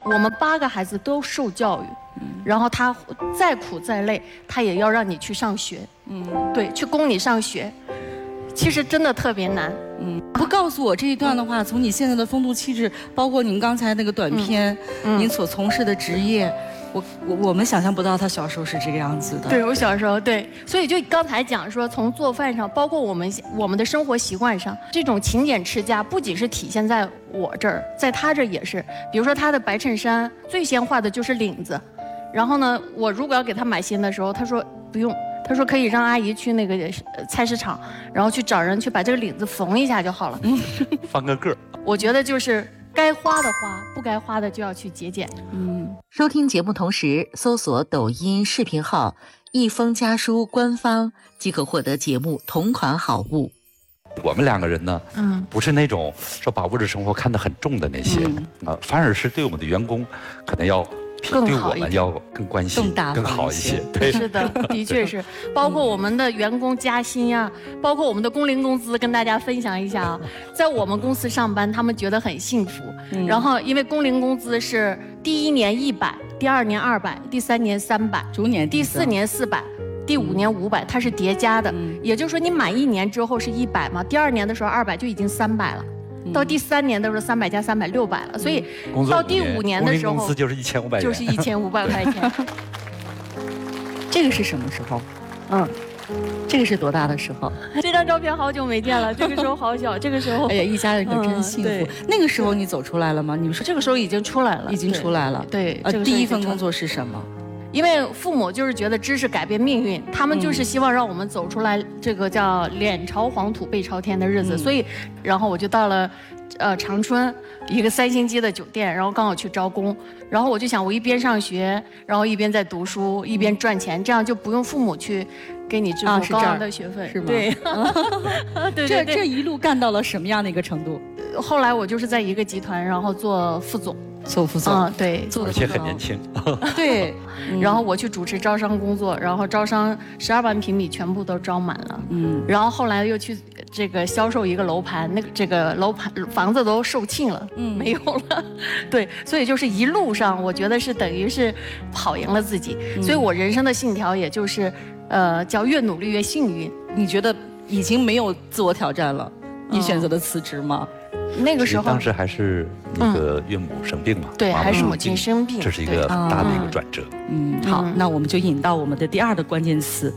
我们8个孩子都受教育，然后他再苦再累，他也要让你去上学，对，去供你上学，其实真的特别难。 不告诉我这一段的话，从你现在的风度气质，包括您刚才那个短片，您所从事的职业，我们想象不到他小时候是这个样子的。 对，我小时候对，所以就刚才讲说，从做饭上，包括我们的生活习惯上，这种勤俭持家，不仅是体现在我这儿，在他这儿也是。比如说他的白衬衫最先画的就是领子，然后呢，我如果要给他买新的时候，他说不用。他说可以让阿姨去那个菜市场，然后去找人去把这个领子缝一下就好了。 翻个个。 我觉得就是该花的花，不该花的就要去节俭。 收听节目同时搜索抖音视频号“一封家书”官方，即可获得节目同款好物。 我们2个人呢，不是那种说把物质生活看得很重的那些，反而是对我们的员工可能要。对我们要更关心、更好一些。对， 是的，的确是。包括我们的员工加薪呀，包括我们的工龄工资，跟大家分享一下啊。在我们公司上班，他们觉得很幸福。然后，因为工龄工资是第1年100，第2年200，第3年300， 逐年第4年400。第5年500，它是叠加的，也就是说你满1年之后是100嘛，第2年的时候200就已经300了。到第3年的时候300加300 600了，所以到第5年的时候， 工资就是1500元， 就是1500块钱。 这个是什么时候？这个是多大的时候？ 这张照片好久没见了，这个时候好小，这个时候， 哎呀，一家人可真幸福。那个时候你走出来了吗？你说这个时候已经出来了， 已经出来了。 对， 第一份工作是什么？ 因为父母就是觉得知识改变命运，他们就是希望让我们走出来这个叫脸朝黄土背朝天的日子，所以，然后我就到了，长春一个3星级的酒店，然后刚好去招工，然后我就想我一边上学，然后一边在读书，一边赚钱，这样就不用父母去给你支付高昂的学费， 是吗？ 对，对， 这一路干到了什么样的一个程度？ 后来我就是在一个集团，然后做副总。 做副总， 对， 而且很年轻， 对，然后我去主持招商工作，然后招商12万平米全部都招满了，然后后来又去这个销售一个楼盘，这个楼盘房子都售罄了，没有了，对，所以就是一路上我觉得是等于是跑赢了自己，所以我人生的信条也就是叫越努力越幸运。 你觉得已经没有自我挑战了，你选择了辞职吗？ 那个时候， 当时还是那个岳母生病嘛， 对，还是母亲生病， 这是一个很大的一个转折。 好，那我们就引到我们的第2的关键词。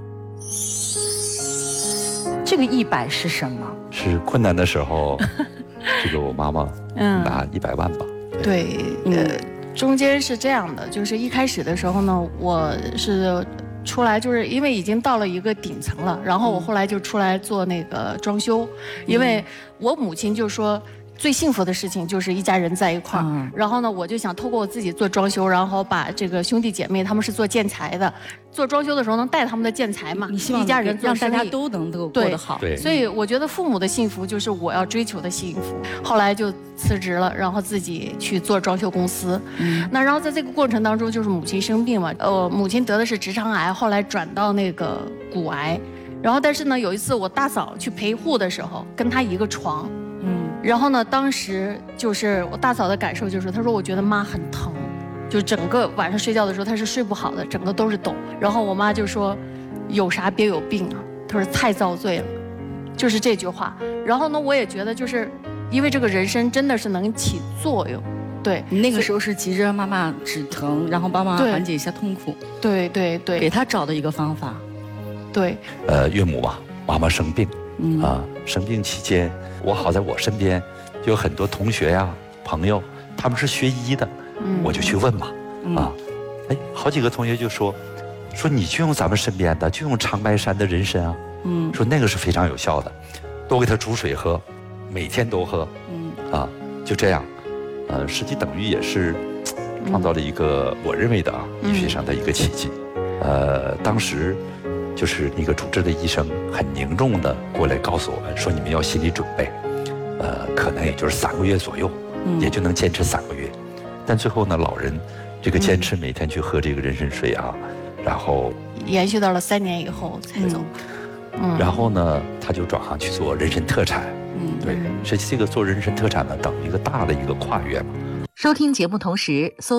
这个100是什么？ 是困难的时候，这个我妈妈拿100万吧。 对，中间是这样的，就是一开始的时候呢，我是。出来就是因为已经到了一个顶层了，然后我后来就出来做那个装修，因为我母亲就说最幸福的事情就是一家人在一块儿。然后呢，我就想透过我自己做装修，然后把这个兄弟姐妹他们是做建材的，做装修的时候能带他们的建材嘛， 你希望一家人让大家都能够过得好。 对， 所以我觉得父母的幸福就是我要追求的幸福。后来就辞职了，然后自己去做装修公司。那然后在这个过程当中，就是母亲生病嘛，母亲得的是直肠癌，后来转到那个骨癌。然后但是呢，有一次我大嫂去陪护的时候，跟她一个床。然后呢，当时就是我大嫂的感受就是，她说我觉得妈很疼，就整个晚上睡觉的时候她是睡不好的，整个都是抖。然后我妈就说，有啥别有病啊，她说太遭罪了，就是这句话。然后呢，我也觉得就是因为这个人参真的是能起作用。对， 你那个时候是急着让妈妈止疼，然后帮妈妈缓解一下痛苦。 对， 给她找的一个方法。 对， 岳母嘛，妈妈生病，生病期间，我好在我身边就有很多同学呀、朋友，他们是学医的，我就去问嘛，好几个同学就说你就用咱们身边的，就用长白山的人参啊，说那个是非常有效的，多给他煮水喝，每天都喝，就这样，实际等于也是创造了一个我认为的医学上的一个奇迹，当时。就是那个主治的医生很凝重的过来告诉我们说，你们要心理准备，可能也就是3个月左右，也就能坚持3个月。但最后呢，老人这个坚持每天去喝这个人参水啊，然后延续到了3年以后才走。 然后呢，他就转行去做人参特产。对，实际这个做人参特产呢，等于一个大的一个跨越嘛。 收听节目同时搜